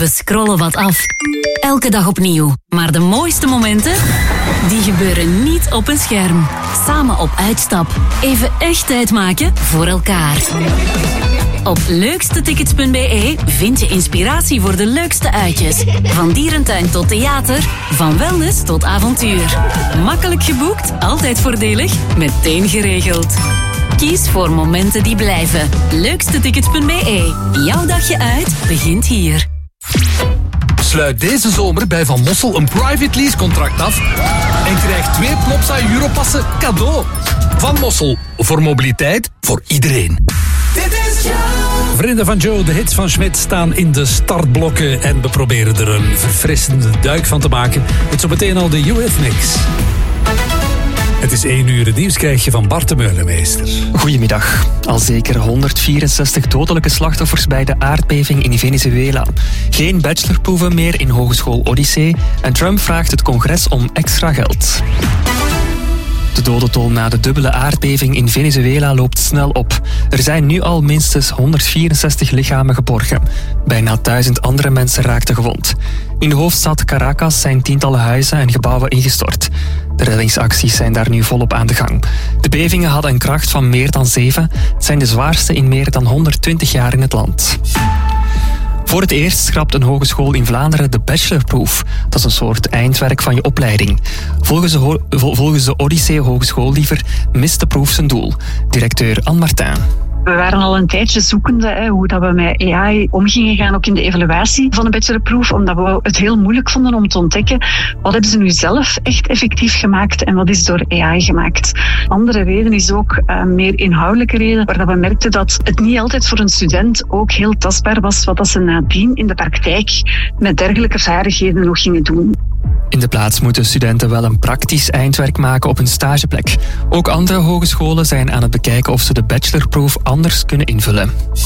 We scrollen wat af. Elke dag opnieuw. Maar de mooiste momenten, die gebeuren niet op een scherm. Samen op uitstap. Even echt tijd maken voor elkaar. Op leukstetickets.be vind je inspiratie voor de leukste uitjes. Van dierentuin tot theater, van wellness tot avontuur. Makkelijk geboekt, altijd voordelig, meteen geregeld. Kies voor momenten die blijven. Leukstetickets.be. Jouw dagje uit begint hier. Sluit deze zomer bij Van Mossel een private lease contract af en krijg 2 Plopsa Europassen cadeau. Van Mossel, voor mobiliteit voor iedereen. Dit is Joe. Vrienden van Joe, de hits van Schmidt staan in de startblokken en we proberen er een verfrissende duik van te maken. Met zo meteen al de Eurythmics. Het is 1 uur, het nieuws krijg je van Bart de Meulemeester. Goedemiddag. Al zeker 164 dodelijke slachtoffers bij de aardbeving in Venezuela. Geen bachelorproeven meer in Hogeschool Odyssee en Trump vraagt het congres om extra geld. De dodentol na de dubbele aardbeving in Venezuela loopt snel op. Er zijn nu al minstens 164 lichamen geborgen. Bijna 1000 andere mensen raakten gewond. In de hoofdstad Caracas zijn tientallen huizen en gebouwen ingestort. De reddingsacties zijn daar nu volop aan de gang. De bevingen hadden een kracht van meer dan 7. Het zijn de zwaarste in meer dan 120 jaar in het land. Voor het eerst schrapt een hogeschool in Vlaanderen de bachelorproef. Dat is een soort eindwerk van je opleiding. Volgens de Odyssee Hogeschool liever mist de proef zijn doel. Directeur Anne Martin. We waren al een tijdje zoekende hoe dat we met AI om gingen gaan, ook in de evaluatie van de bachelorproef, omdat we het heel moeilijk vonden om te ontdekken wat hebben ze nu zelf echt effectief gemaakt en wat is door AI gemaakt. Andere reden is ook meer inhoudelijke reden, waar dat we merkten dat het niet altijd voor een student ook heel tastbaar was wat dat ze nadien in de praktijk met dergelijke vaardigheden nog gingen doen. In de plaats moeten studenten wel een praktisch eindwerk maken op hun stageplek. Ook andere hogescholen zijn aan het bekijken of ze de bachelorproef anders kunnen invullen.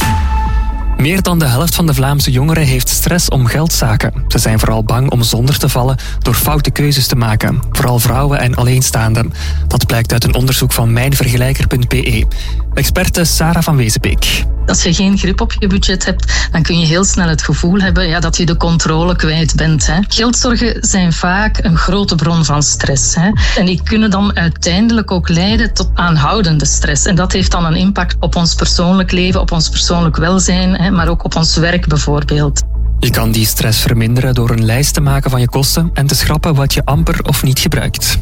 Meer dan de helft van de Vlaamse jongeren heeft stress om geldzaken. Ze zijn vooral bang om zonder te vallen door foute keuzes te maken. Vooral vrouwen en alleenstaanden. Dat blijkt uit een onderzoek van mijnvergelijker.be. Experte Sarah van Wezenbeek. Als je geen grip op je budget hebt, dan kun je heel snel het gevoel hebben dat je de controle kwijt bent. Geldzorgen zijn vaak een grote bron van stress. En die kunnen dan uiteindelijk ook leiden tot aanhoudende stress. En dat heeft dan een impact op ons persoonlijk leven, op ons persoonlijk welzijn, maar ook op ons werk bijvoorbeeld. Je kan die stress verminderen door een lijst te maken van je kosten en te schrappen wat je amper of niet gebruikt.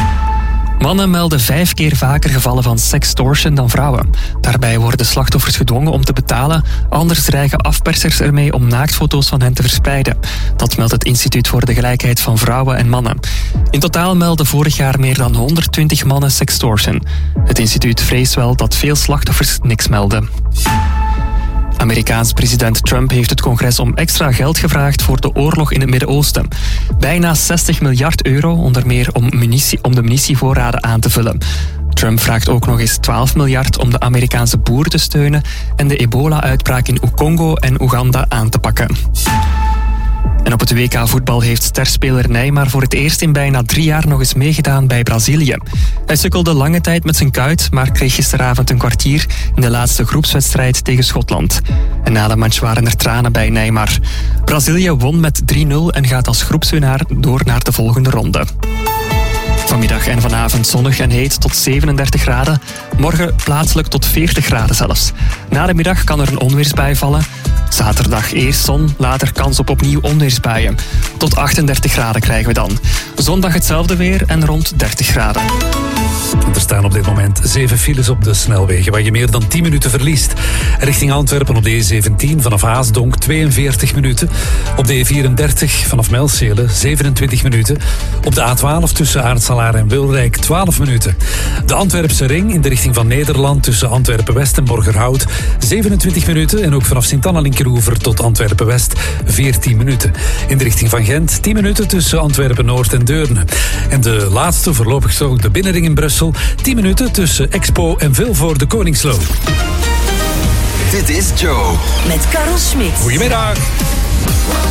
Mannen melden 5 keer vaker gevallen van sextortion dan vrouwen. Daarbij worden slachtoffers gedwongen om te betalen, anders dreigen afpersers ermee om naaktfoto's van hen te verspreiden. Dat meldt het Instituut voor de Gelijkheid van Vrouwen en Mannen. In totaal melden vorig jaar meer dan 120 mannen sextortion. Het instituut vreest wel dat veel slachtoffers niks melden. Amerikaans president Trump heeft het congres om extra geld gevraagd voor de oorlog in het Midden-Oosten. Bijna 60 miljard euro, onder meer om de munitievoorraden aan te vullen. Trump vraagt ook nog eens 12 miljard om de Amerikaanse boeren te steunen en de ebola-uitbraak in Congo en Oeganda aan te pakken. En op het WK-voetbal heeft sterspeler Neymar voor het eerst in bijna 3 jaar nog eens meegedaan bij Brazilië. Hij sukkelde lange tijd met zijn kuit, maar kreeg gisteravond een kwartier in de laatste groepswedstrijd tegen Schotland. En na de match waren er tranen bij Neymar. Brazilië won met 3-0 en gaat als groepswinnaar door naar de volgende ronde. Vanmiddag en vanavond zonnig en heet tot 37 graden. Morgen plaatselijk tot 40 graden zelfs. Na de middag kan er een onweersbui vallen. Zaterdag eerst zon, later kans op opnieuw onweersbuien. Tot 38 graden krijgen we dan. Zondag hetzelfde weer en rond 30 graden. Er staan op dit moment 7 files op de snelwegen, waar je meer dan 10 minuten verliest. Richting Antwerpen op de E17 vanaf Haasdonk 42 minuten. Op de E34 vanaf Melcele 27 minuten. Op de A12 tussen Aartselaar en Wilrijk 12 minuten. De Antwerpse ring in de richting van Nederland tussen Antwerpen-West en Borgerhout 27 minuten. En ook vanaf Sint-Anna-Linkeroever tot Antwerpen-West 14 minuten. In de richting van Gent 10 minuten tussen Antwerpen-Noord en Deurne. En de laatste, voorlopig zo de binnenring in Brussel, 10 minuten tussen Expo en Vilvoorde Koningslo. Dit is Joe. Met Karel Schmidt. Goedemiddag.